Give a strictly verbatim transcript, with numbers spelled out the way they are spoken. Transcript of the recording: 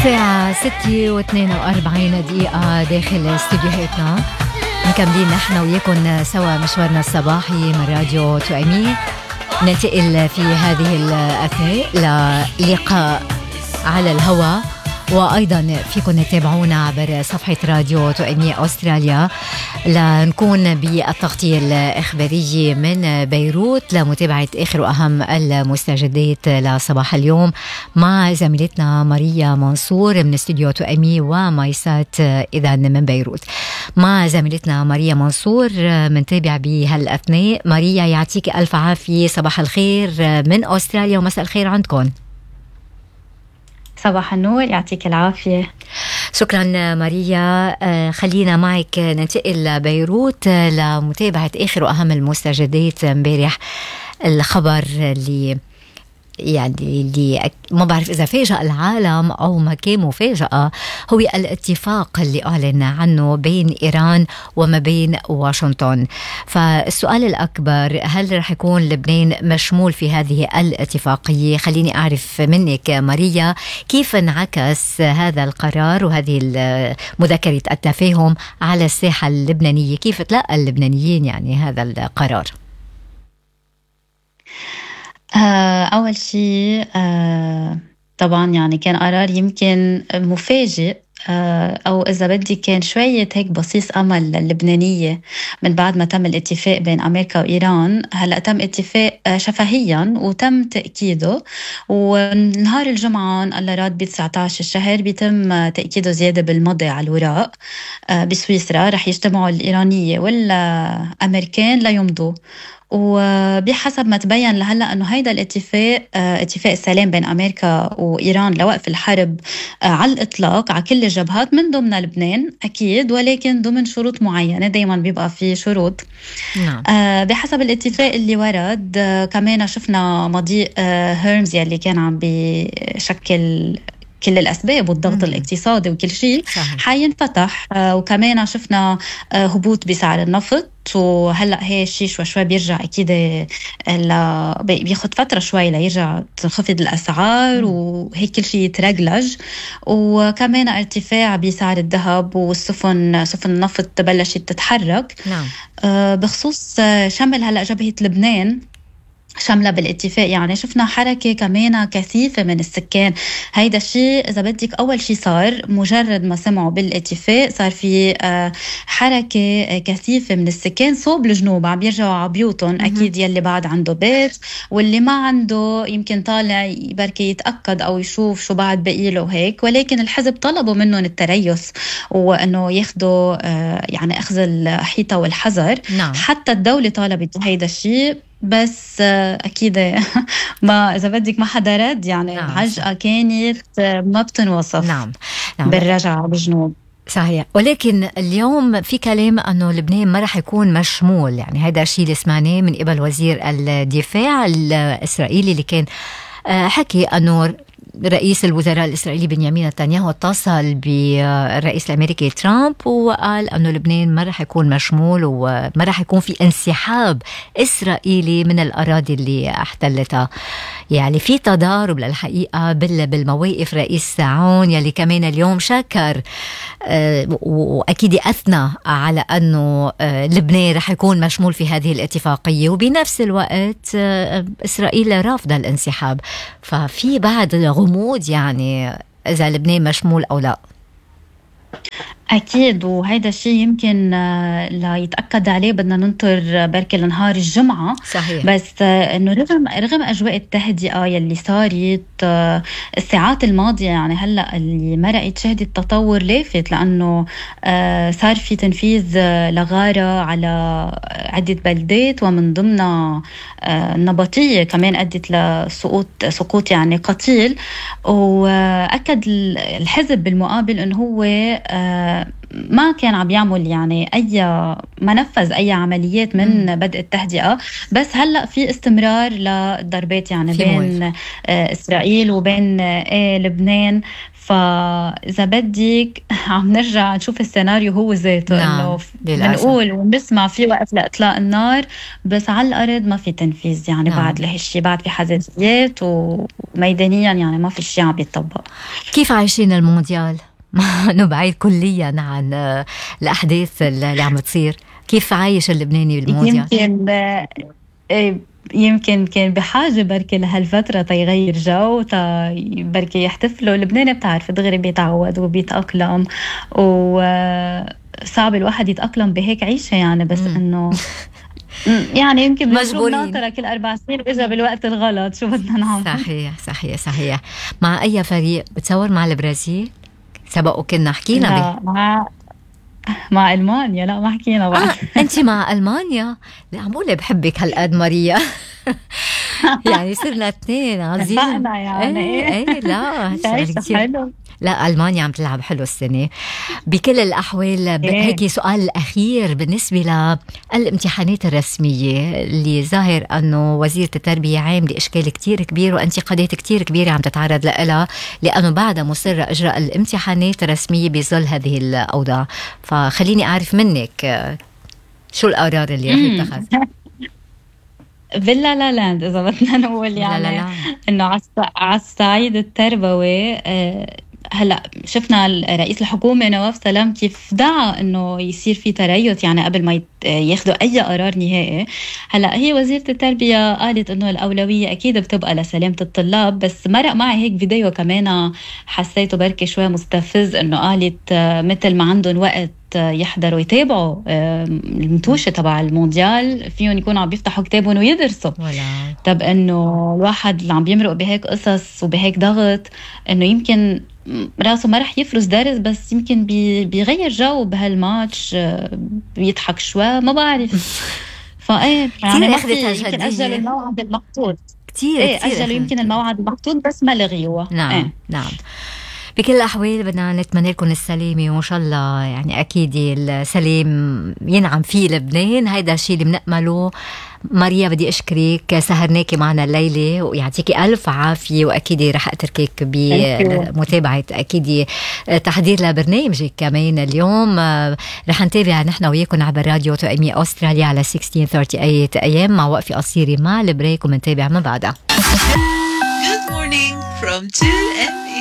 الساعة ستة واثنين وأربعين دقيقة داخل استديوهاتنا، مكملين نحن وياكم سوا مشوارنا الصباحي من راديو توأمي. ننتقل في هذه الأثناء للقاء على الهواء، وأيضا فيكم تتابعونا عبر صفحة راديو توأمي أستراليا لنكون بالتغطية الإخبارية من بيروت لمتابعة آخر وأهم المستجدات لصباح اليوم مع زميلتنا ماريا منصور من استوديو توأمي ومايسات إذا من بيروت. مع زميلتنا ماريا منصور منتابع بهالأثناء. ماريا يعطيك ألف عافية، صباح الخير من أستراليا ومساء الخير عندكم. صباح النور، يعطيك العافية. شكرا ماريا. خلينا معك ننتقل لبيروت لمتابعة آخر وأهم المستجدات. امبارح الخبر اللي يعني اللي ما بعرف إذا فاجأ العالم أو ما كان مفاجأة هو الاتفاق اللي أعلن عنه بين إيران وما بين واشنطن. فالسؤال الأكبر، هل رح يكون لبنان مشمول في هذه الاتفاقية؟ خليني أعرف منك ماريا كيف انعكس هذا القرار وهذه مذكرة التفاهم على الساحة اللبنانية، كيف تلقى اللبنانيين يعني هذا القرار؟ أول شيء طبعا يعني كان قرار يمكن مفاجئ، أو إذا بدي كان شوية هيك بصيص أمل للبنانية من بعد ما تم الاتفاق بين أمريكا وإيران. هلأ تم اتفاق شفهيا وتم تأكيده، ونهار الجمعة الله راد ب تسعة عشر الشهر بيتم تأكيده زيادة بالمضي على الوراق بسويسرا. رح يجتمعوا الإيرانية والأمريكان ليمضوا، وبحسب ما تبين لهلا انه هيدا الاتفاق اتفاق السلام بين امريكا وايران لوقف الحرب على الاطلاق على كل الجبهات من ضمن لبنان اكيد، ولكن ضمن شروط معينه. دائما بيبقى في شروط. نعم. بحسب الاتفاق اللي ورد كمان شفنا مضيق هيرمز يلي كان عم بشكل كل الأسباب والضغط مم. الاقتصادي وكل شيء حينفتح. آه وكمان شفنا آه هبوط بسعر النفط، وهلأ هي الشيء شوي شوي بيرجع أكيد بياخد فترة شوي ليرجع تنخفض الأسعار مم. وهيك كل شيء يترجلج. وكمان ارتفاع بسعر الذهب، والسفن سفن النفط بلشت تتحرك. نعم. آه بخصوص آه شمل هلأ جبهة لبنان شاملة بالاتفاق، يعني شفنا حركة كمان كثيفة من السكان. هيدا الشيء إذا بدك أول شيء صار مجرد ما سمعوا بالاتفاق صار في حركة كثيفة من السكان صوب الجنوب عم يرجعوا على بيوتهم. أكيد يلي بعد عنده بيت واللي ما عنده يمكن طالع بركي يتأكد أو يشوف شو بعد بقيله وهيك، ولكن الحزب طلبوا منهم التريث وأنه ياخدوا يعني أخذ الحيطة والحذر. نعم. حتى الدولة طالبت هيدا الشيء، بس أكيد ما إذا بدك ما حدا رد. يعني نعم. العجقة كانت ما بتنوصف. نعم. نعم. بالرجعة بالجنوب. صحيح، ولكن اليوم في كلام أنه لبنان ما رح يكون مشمول. يعني هذا الشيء اللي سمعناه من قبل وزير الدفاع الإسرائيلي اللي كان حكي أنه رئيس الوزراء الإسرائيلي بنيامين نتنياهو اتصل بالرئيس الأمريكي ترامب وقال أنه لبنان ما رح يكون مشمول وما رح يكون في انسحاب إسرائيلي من الأراضي اللي احتلتها. يعني في تضارب للحقيقة بالمواقف. رئيس عون يلي كمان اليوم شكر وأكيد أثنى على أنه لبنان رح يكون مشمول في هذه الاتفاقية، وبنفس الوقت إسرائيل رافضة الانسحاب. ففي بعد غموض يعني إذا لبنان مشمول أو لا. أكيد، وهذا الشيء يمكن لا يتأكد عليه بدنا ننطر بركي لنهار الجمعة. صحيح. بس إنه رغم رغم أجواء التهدئة يلي صارت الساعات الماضية، يعني هلأ اللي مرقت شهدت تطور لافت، لأنه صار في تنفيذ لغارة على عدة بلدات، ومن ضمنها النبطية كمان أدت لسقوط سقوط يعني قتيل. وأكد الحزب بالمقابل إنه هو ما كان عم يعمل يعني أي ما نفذ أي عمليات من م. بدء التهدئة، بس هلأ في استمرار للضربات يعني بين مويف. إسرائيل وبين لبنان. فإذا بدك عم نرجع نشوف السيناريو هو ذاته، نعم. إنه بنقول ونسمع في وقف لإطلاق النار، بس على الأرض ما في تنفيذ يعني. نعم. بعد لهالشي بعد في حساسيات وميدانيا يعني ما في شيء عم يتطبق. كيف عايشين المونديال؟ ما نبعد كليا عن الأحداث اللي عم تصير. كيف عايش اللبناني بالمونديال؟ يمكن يمكن كان بحاجة بركي لهالفترة تيغير جو، تي بركي يحتفلوا. لبنان بتعرف دغري بيتعود وبيتأقلم، وصعب الواحد يتأقلم بهيك عيشة يعني. بس إنه يعني يمكن مجبورين ناطرة كل أربع سنين وإجا بالوقت الغلط، شو بدنا نعمل؟ صحيح صحيح صحيح. مع أي فريق بتصور؟ مع البرازيل سبقوا كنا حكينا لا به. مع مع ألمانيا. لا ما حكينا بقى. آه، أنت مع ألمانيا؟ لا عمولة بحبك هالقد ماريا. يعني صرنا اثنين عزيز يعني. ايه ايه لا حلو. لا ألمانيا عم تلعب حلو السنة بكل الأحوال. إيه. هيك سؤال الأخير بالنسبة للامتحانات الرسمية اللي ظاهر أنه وزيرة التربية عاملة إشكال كتير كبير وانتقادات كتير كبيرة عم تتعرض لها، لأنه بعدها مصرة إجراء الامتحانات الرسمية بظل هذه الأوضاع. فخليني أعرف منك شو القرار اللي رح يتخذ؟ فيلا لا لاند إذا بدنا نقول يعني. لا لا لا. إنه على الصعيد التربوي هلا شفنا رئيس الحكومة نواف سلام كيف دعا انه يصير في تريث يعني قبل ما ياخذوا اي قرار نهائي. هلا هي وزيرة التربية قالت انه الاولوية اكيد بتبقى لسلامة الطلاب، بس مرق معي هيك فيديو كمان حسيته بركي شوي مستفز، انه قالت مثل ما عندهم وقت يحضروا يتابعوا المنتوشة تبع المونديال فيهم يكونوا عم بيفتحوا كتابهم ويدرسوا. ولا. طب انه الواحد اللي عم بيمرق بهيك قصص وبهيك ضغط انه يمكن راسه ما رح يفرز درس، بس يمكن بي بيغير جو بهالماتش، بيضحك شوي ما بعرف. فايه يعني ما في يمكن اجل الموعد المحطوط كتير ايه كتير اجل يمكن الموعد المحطوط بس ما لغيوه. نعم. ايه. نعم. بكل الأحوال بدنا نتمنى لكم السلامة وإن شاء الله يعني أكيد السلام ينعم فيه لبنان. هيدا الشيء اللي بنأمله. ماريا بدي أشكرك، سهرناكي معنا الليلة ويعطيكي ألف عافية، وأكيد رح أتركك بمتابعة أكيد تحضير لبرنامجك كمان اليوم. رح نتابع نحن وياكم عبر راديو توأمي أستراليا على ستة عشر ثلاثين أيام مع وقفة قصيرة مع البريك ومنتابع من بعدها. Good morning from two M E